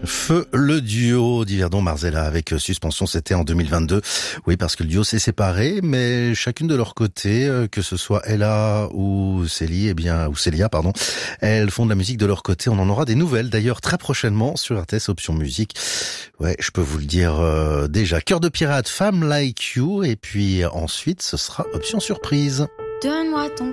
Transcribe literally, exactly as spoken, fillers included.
Feu le duo d'Yverdon Marzella avec Suspension, c'était en deux mille vingt-deux. Oui, parce que le duo s'est séparé, mais chacune de leur côté, que ce soit Ella ou Célie, eh bien, ou Célia, pardon, elles font de la musique de leur côté. On en aura des nouvelles d'ailleurs très prochainement sur R T S Option Musique. Ouais, je peux vous le dire euh, déjà. Cœur de pirate, Femme Like You, et puis ensuite ce sera Option Surprise. Donne-moi ton